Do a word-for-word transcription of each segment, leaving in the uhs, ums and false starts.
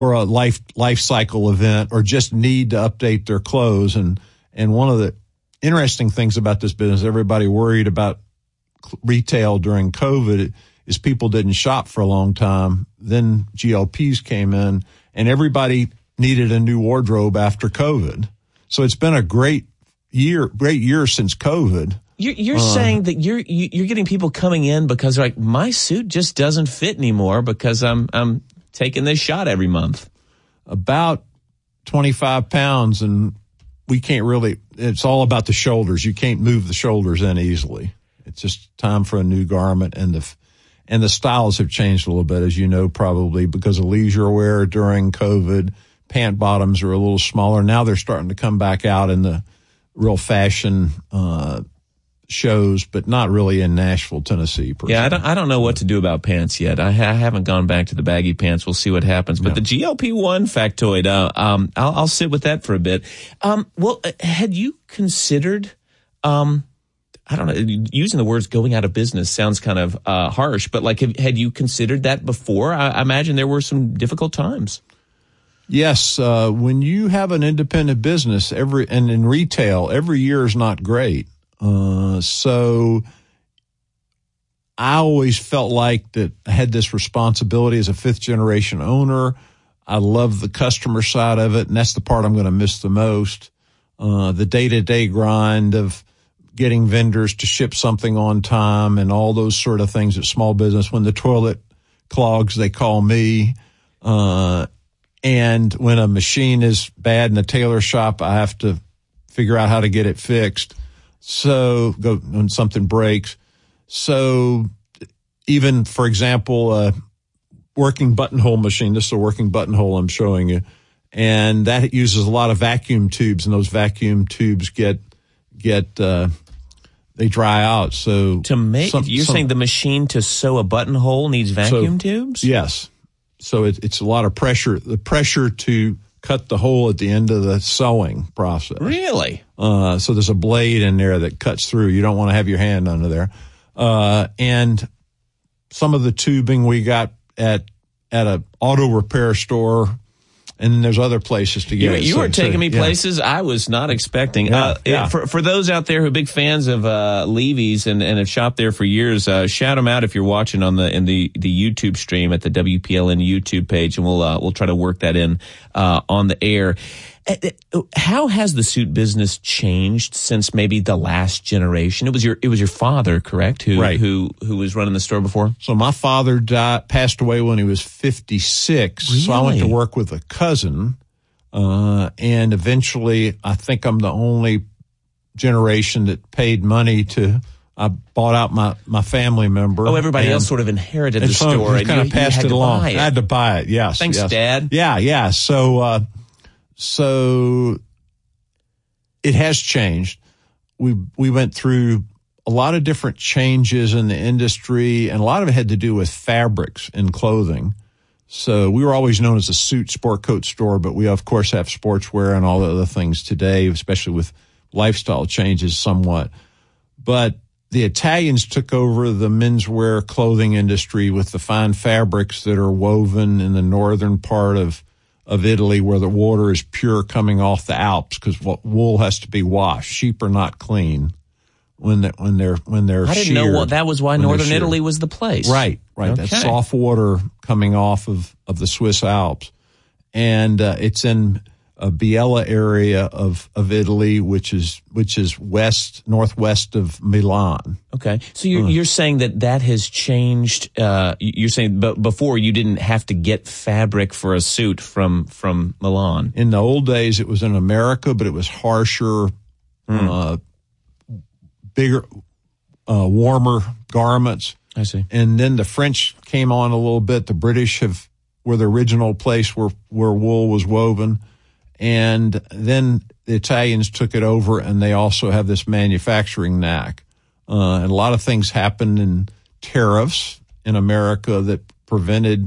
or a life life cycle event, or just need to update their clothes. And and one of the interesting things about this business, everybody worried about retail during COVID, is people didn't shop for a long time. Then G L Ps came in, and everybody needed a new wardrobe after COVID. So it's been a great year, great year since COVID. You're, you're uh, saying that you're you're getting people coming in because they're like, my suit just doesn't fit anymore because I'm I'm taking this shot every month. About twenty-five pounds, and we can't really, it's all about the shoulders. You can't move the shoulders in easily. It's just time for a new garment, and the and the styles have changed a little bit, as you know, probably because of leisure wear during COVID. Pant bottoms are a little smaller. Now they're starting to come back out in the real fashion uh shows, but not really in Nashville, Tennessee. Per yeah, se. I don't, I don't know what to do about pants yet. I, ha- I haven't gone back to the baggy pants. We'll see what happens. But yeah. the G L P one factoid, uh, um, I'll, I'll sit with that for a bit. Um, well, uh, had you considered, um, I don't know, using the words going out of business sounds kind of uh, harsh, but like, have, had you considered that before? I, I imagine there were some difficult times. Yes, uh, when you have an independent business, every and in retail, every year is not great. Uh, so I always felt like that I had this responsibility as a fifth generation owner. I love the customer side of it, and that's the part I'm going to miss the most. Uh, the day-to-day grind of getting vendors to ship something on time and all those sort of things at small business. When the toilet clogs, they call me. Uh, and when a machine is bad in a tailor shop, I have to figure out how to get it fixed. So go when something breaks. So even, for example, a working buttonhole machine, this is a working buttonhole I'm showing you, and that uses a lot of vacuum tubes, and those vacuum tubes get, get, uh, they dry out. So to make, some, you're some, saying the machine to sew a buttonhole needs vacuum so, tubes? Yes. So it, it's a lot of pressure, the pressure to cut the hole at the end of the sewing process. Really? Uh, so there's a blade in there that cuts through. You don't want to have your hand under there. Uh, and some of the tubing we got at, at a auto repair store, and then there's other places to get you, it. You so, were taking so, me yeah. places I was not expecting. Yeah, uh, yeah. For, for those out there who are big fans of uh, Levy's and, and have shopped there for years, uh, shout them out if you're watching on the in the, the YouTube stream at the W P L N YouTube page, and we'll uh, we'll try to work that in uh, on the air. How has the suit business changed since maybe the last generation? It was your it was your father, correct? Who right. who who was running the store before? So my father died, passed away when he was fifty-six. Really? So I went to work with a cousin, uh, and eventually I think I'm the only generation that paid money to. I bought out my, my family member. Oh, everybody and, else sort of inherited the and so store. and kind you, of passed you had it to along. buy it. I had to buy it. Yes. Thanks, yes. Dad. Yeah, yeah. So, uh, so it has changed. We we went through a lot of different changes in the industry, and a lot of it had to do with fabrics and clothing. So we were always known as a suit sport coat store, but we of course have sportswear and all the other things today, especially with lifestyle changes somewhat. But the Italians took over the menswear clothing industry with the fine fabrics that are woven in the northern part of, of Italy, where the water is pure coming off the Alps, because wool has to be washed. Sheep are not clean when they, when they're when they're. I didn't sheared, know what that was. Why Northern Italy was the place. Right, right. Okay. That's soft water coming off of, of the Swiss Alps, and uh, it's in a Biella area of, of Italy, which is which is west northwest of Milan. Okay, so you're, uh, you're saying that that has changed. Uh, you're saying, but before you didn't have to get fabric for a suit from from Milan. In the old days, it was in America, but it was harsher, mm. uh, bigger, uh, warmer garments. I see. And then the French came on a little bit. The British have were the original place where where wool was woven. And then the Italians took it over, and they also have this manufacturing knack. Uh, and a lot of things happened in tariffs in America that prevented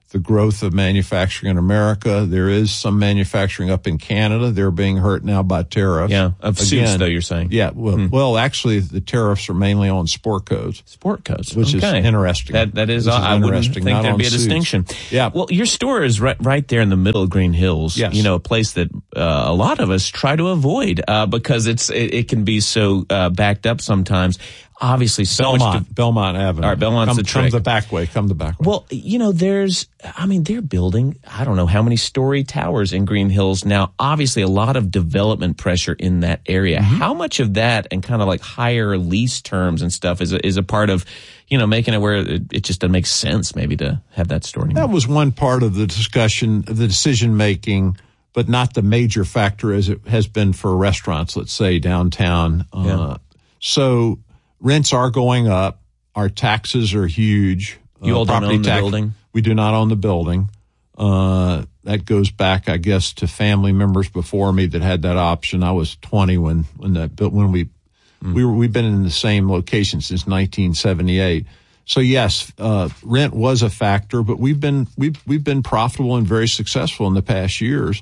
the growth of manufacturing in America. There is some manufacturing up in Canada. They're being hurt now by tariffs. Yeah, of suits, Again, though, you're saying. Yeah, well, hmm. well, actually, the tariffs are mainly on sport coats. Sport coats, which okay. is interesting. That that is, is I wouldn't think there'd be a suits. distinction. Yeah. Well, your store is right right there in the middle of Green Hills. Yes. You know, a place that uh, a lot of us try to avoid uh, because it's it, it can be so uh, backed up sometimes. Obviously, so Belmont, much to, Belmont Avenue. All right, Belmont's come, the trick. Come the back way. Come the back way. Well, you know, there's, I mean, they're building, I don't know how many story towers in Green Hills now. Obviously, a lot of development pressure in that area. Mm-hmm. How much of that and kind of like higher lease terms and stuff is a, is a part of, you know, making it where it, it just doesn't make sense maybe to have that store anymore? That was one part of the discussion, the decision making, but not the major factor as it has been for restaurants, let's say downtown. Yeah. Uh, so. Rents are going up. Our taxes are huge. You uh, all don't own the tax, building? We do not own the building. Uh, that goes back, I guess, to family members before me that had that option. I was twenty when, when that built, when we, mm. we were, we've been in the same location since nineteen seventy-eight. So yes, uh, rent was a factor, but we've been, we've, we've been profitable and very successful in the past years.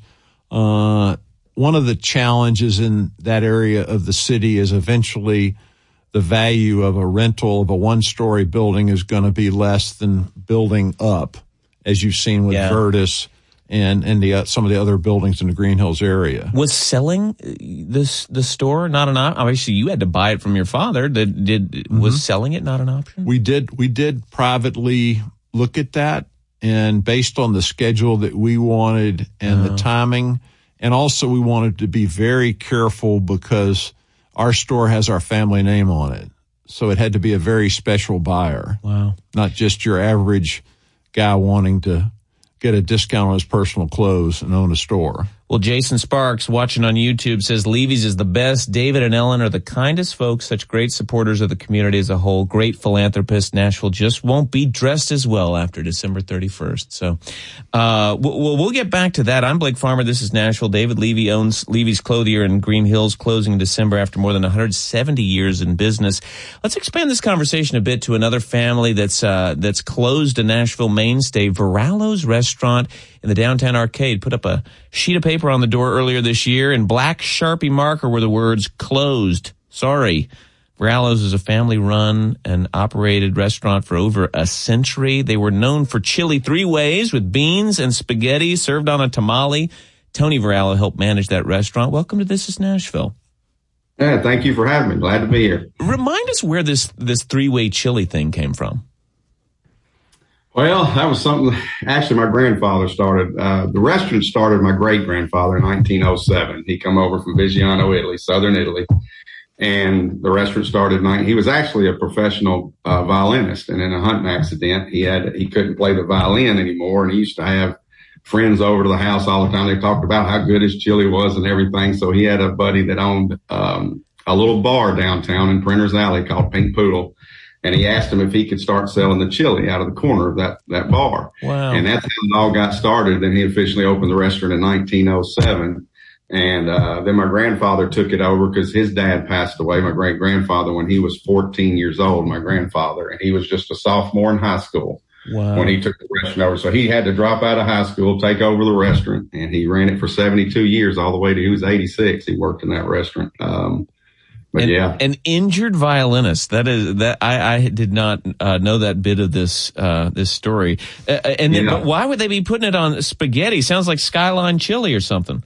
Uh, one of the challenges in that area of the city is eventually the value of a rental of a one-story building is going to be less than building up, as you've seen with yeah. Virtus and and the uh, some of the other buildings in the Green Hills area. Was selling this the store not an option? Obviously, you had to buy it from your father. Did did mm-hmm. was selling it not an option? We did we did privately look at that, and based on the schedule that we wanted and uh-huh. the timing, and also we wanted to be very careful because our store has our family name on it. So it had to be a very special buyer. Wow. Not just your average guy wanting to get a discount on his personal clothes and own a store. Well, Jason Sparks, watching on YouTube, says Levy's is the best. David and Ellen are the kindest folks, such great supporters of the community as a whole. Great philanthropists. Nashville just won't be dressed as well after December thirty-first. So, uh, we'll, we'll get back to that. I'm Blake Farmer. This is Nashville. David Levy owns Levy's Clothier in Green Hills, closing in December after more than one hundred seventy years in business. Let's expand this conversation a bit to another family that's, uh, that's closed a Nashville mainstay. Varallo's Restaurant in the downtown arcade put up a sheet of paper on the door earlier this year. In black Sharpie marker were the words closed. Sorry. Varallo's is a family-run and operated restaurant for over a century. They were known for chili three ways with beans and spaghetti served on a tamale. Tony Varallo helped manage that restaurant. Welcome to This is Nashville. Yeah, thank you for having me. Glad to be here. Remind us where this, this three-way chili thing came from. Well, that was something, actually, my grandfather started. Uh, the restaurant started my great-grandfather in nineteen oh seven. He come over from Viggiano, Italy, southern Italy. And the restaurant started, he was actually a professional uh, violinist. And in a hunting accident, he had, he couldn't play the violin anymore. And he used to have friends over to the house all the time. They talked about how good his chili was and everything. So he had a buddy that owned um, a little bar downtown in Printer's Alley called Pink Poodle. And he asked him if he could start selling the chili out of the corner of that, that bar. Wow. And that's how it all got started. Then he officially opened the restaurant in nineteen oh seven. And, uh, then my grandfather took it over because his dad passed away, my great grandfather, when he was fourteen years old, my grandfather. And he was just a sophomore in high school. Wow. When he took the restaurant over. So he had to drop out of high school, take over the restaurant, and he ran it for seventy-two years, all the way to he was eighty-six. He worked in that restaurant. Um, But an, yeah, an injured violinist. That is that I, I did not uh, know that bit of this uh, this story. Uh, and then, yeah. but why would they be putting it on spaghetti? Sounds like Skyline chili or something.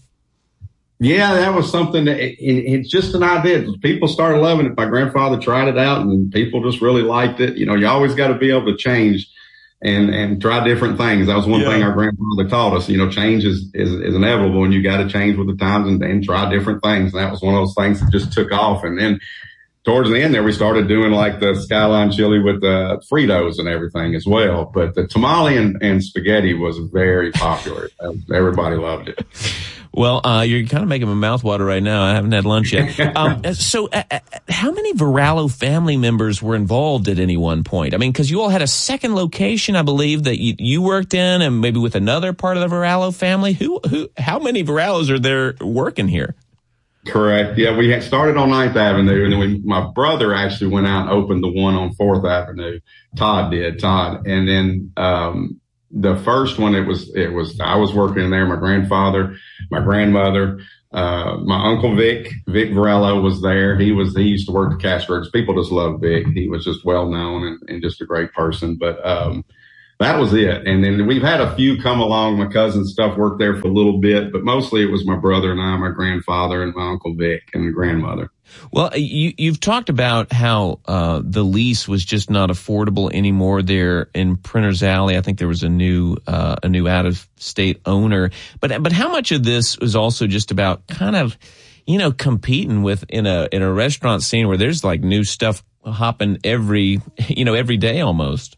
Yeah, that was something that it, it, it's just an idea. People started loving it. My grandfather tried it out, and people just really liked it. You know, you always got to be able to change and and try different things. That was one yeah. thing our grandfather taught us. You know, change is is, is inevitable, and you got to change with the times and, and try different things. And that was one of those things that just took off. And then towards the end there, we started doing like the Skyline chili with the Fritos and everything as well. But the tamale and, and spaghetti was very popular. Everybody loved it. Well, uh, you're kind of making my mouth water right now. I haven't had lunch yet. Um, so uh, uh, how many Varallo family members were involved at any one point? I mean, because you all had a second location, I believe, that you, you worked in, and maybe with another part of the Varallo family. Who, who, how many Varallos are there working here? Correct. Yeah, we had started on Ninth Avenue, and then we, my brother actually went out and opened the one on Fourth Avenue. Todd did, Todd. And then um the first one, it was, it was, I was working in there. My grandfather, my grandmother, uh, my uncle Vic, Vic Varello was there. He was, he used to work the cash registers. People just loved Vic. He was just well known and, and just a great person. But, um, that was it. And then we've had a few come along. My cousin stuff worked there for a little bit, but mostly it was my brother and I, my grandfather and my Uncle Vic and my grandmother. Well, you, you've talked about how uh, the lease was just not affordable anymore there in Printers Alley. I think there was a new uh, a new out-of-state owner. But but how much of this was also just about kind of, you know, competing with in a in a restaurant scene where there's like new stuff hopping every, you know, every day almost?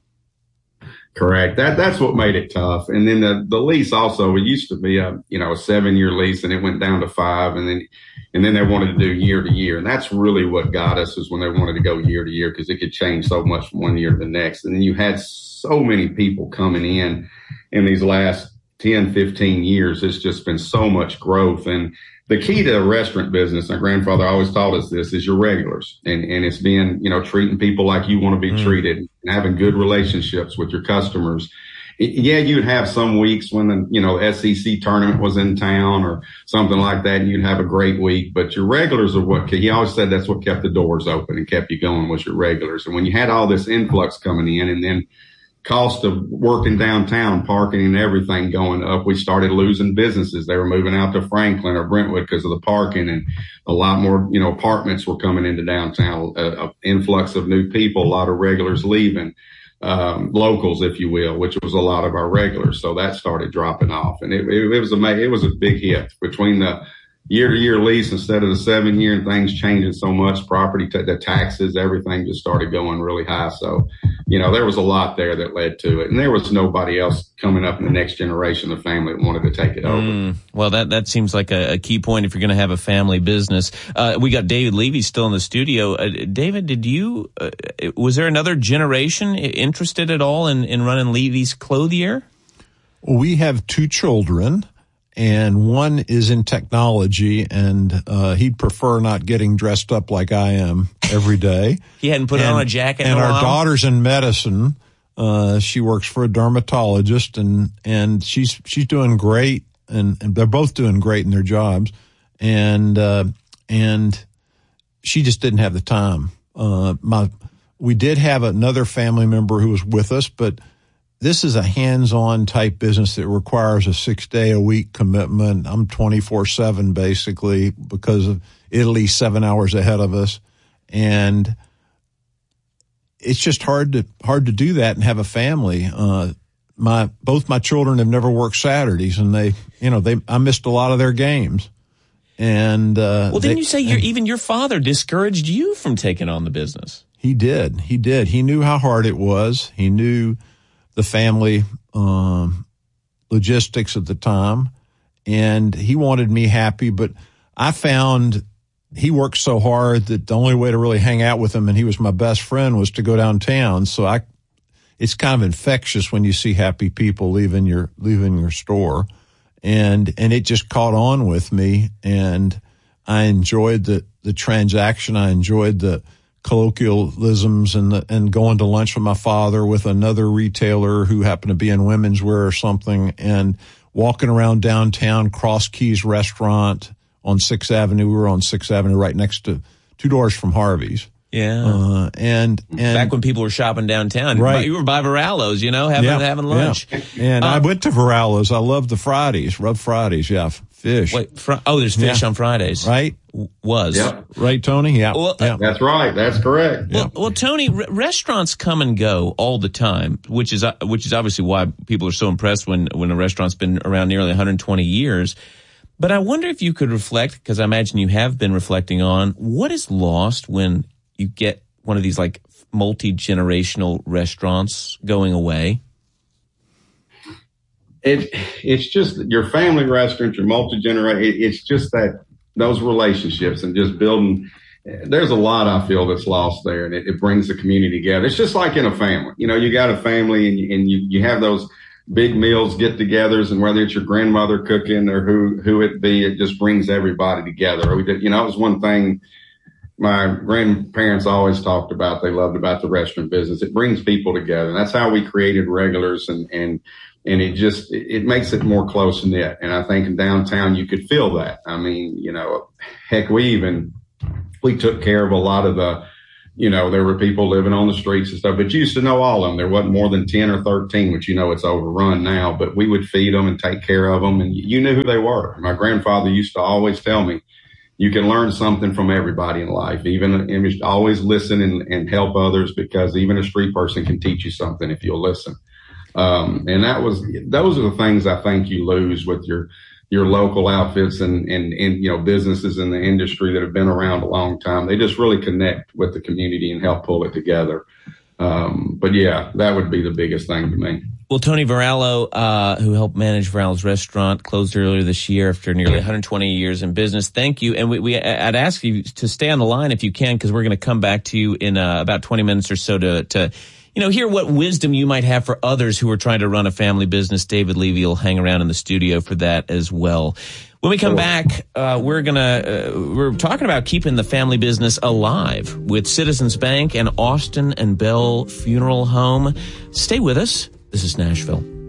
Correct. That that's what made it tough. And then the, the lease also, it used to be a, you know, a seven year lease and it went down to five and then, and then they wanted to do year to year. And that's really what got us is when they wanted to go year to year because it could change so much from one year to the next. And then you had so many people coming in in these last ten, fifteen years. It's just been so much growth. And the key to a restaurant business, my grandfather always taught us this, is your regulars. And, and it's being, you know, treating people like you want to be mm. treated and having good relationships with your customers. Yeah, you'd have some weeks when the, you know, S E C tournament was in town or something like that, and you'd have a great week. But your regulars are what, he always said that's what kept the doors open and kept you going was your regulars. And when you had all this influx coming in and then cost of working downtown, parking and everything going up, we started losing businesses. They were moving out to Franklin or Brentwood because of the parking, and a lot more, you know, apartments were coming into downtown, an influx of new people, a lot of regulars leaving, um, locals, if you will, which was a lot of our regulars. So that started dropping off, and it, it, it was a, it was a big hit between the year-to-year lease instead of the seven-year and things changing so much, property, t- the taxes, everything just started going really high. So, you know, there was a lot there that led to it. And there was nobody else coming up in the next generation of the family that wanted to take it over. Mm, well, that, that seems like a, a key point if you're going to have a family business. Uh, we got David Levy still in the studio. Uh, David, did you, uh, was there another generation interested at all in, in running Levy's Clothier? We have two children. And one is in technology, and uh, he'd prefer not getting dressed up like I am every day. He hadn't put and, on a jacket in And a our while. daughter's in medicine. Uh, she works for a dermatologist, and and she's she's doing great, and, and they're both doing great in their jobs. And uh, and she just didn't have the time. Uh, my we did have another family member who was with us, but this is a hands-on type business that requires a six-day-a-week commitment. I'm twenty-four seven basically because of Italy seven hours ahead of us. And it's just hard to hard to do that and have a family. Uh, my both my children have never worked Saturdays, and they, you know, they I missed a lot of their games. And uh, well, didn't they, you say your, even your father discouraged you from taking on the business? He did. He did. He knew how hard it was. He knew the family um, logistics at the time, and he wanted me happy. But I found he worked so hard that the only way to really hang out with him, and he was my best friend, was to go downtown. So I, it's kind of infectious when you see happy people leaving your leaving your store, and and it just caught on with me, and I enjoyed the the transaction. I enjoyed the colloquialisms and the, and going to lunch with my father with another retailer who happened to be in women's wear or something, and walking around downtown, Cross Keys Restaurant on Sixth Avenue. We were on Sixth Avenue right next to two doors from Harvey's. Yeah. Uh, and, and back when people were shopping downtown, right. You were by Varallo's, you know, having, yeah, having lunch. Yeah. And uh, I went to Varallo's. I love the Fridays, rub Fridays. Yeah. Fish. Wait, fr- oh, there's fish yeah. on Fridays. Right. Was. Yep. Right, Tony? Yeah. Well, yeah. That's right. That's correct. Well, yeah. well Tony, re- restaurants come and go all the time, which is, uh, which is obviously why people are so impressed when, when a restaurant's been around nearly one hundred twenty years. But I wonder if you could reflect, because I imagine you have been reflecting on, what is lost when you get one of these like multi-generational restaurants going away? It, it's just your family restaurant, your multi-generation. It, it's just that those relationships and just building. There's a lot I feel that's lost there, and it, it brings the community together. It's just like in a family. You know, you got a family, and you, and you, you have those big meals, get-togethers, and whether it's your grandmother cooking or who who it be, it just brings everybody together. We did, you know, it was one thing my grandparents always talked about, they loved about the restaurant business. It brings people together. And that's how we created regulars and, and And it just, it, it makes it more close knit. And I think in downtown you could feel that. I mean, you know, heck, we even, we took care of a lot of the, you know, there were people living on the streets and stuff, but you used to know all of them. There wasn't more than ten or thirteen, which, you know, it's overrun now, but we would feed them and take care of them. And you knew who they were. My grandfather used to always tell me, you can learn something from everybody in life. Even, and always listen and, and help others, because even a street person can teach you something if you'll listen. Um, and that was, those are the things I think you lose with your, your local outfits and, and, and, you know, businesses in the industry that have been around a long time. They just really connect with the community and help pull it together. Um, but yeah, that would be the biggest thing to me. Well, Tony Varallo, uh, who helped manage Varallo's restaurant, closed earlier this year after nearly one hundred twenty years in business. Thank you. And we, we I'd ask you to stay on the line if you can, because we're going to come back to you in uh, about twenty minutes or so to, to, you know, hear what wisdom you might have for others who are trying to run a family business. David Levy will hang around in the studio for that as well. When we come back, uh, we're gonna, uh, we're talking about keeping the family business alive with Citizens Bank and Austin and Bell Funeral Home. Stay with us. This is Nashville.